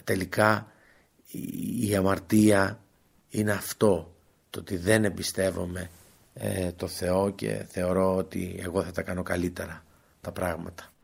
τελικά η αμαρτία είναι αυτό, το ότι δεν εμπιστεύομαι το Θεό και θεωρώ ότι εγώ θα τα κάνω καλύτερα τα πράγματα.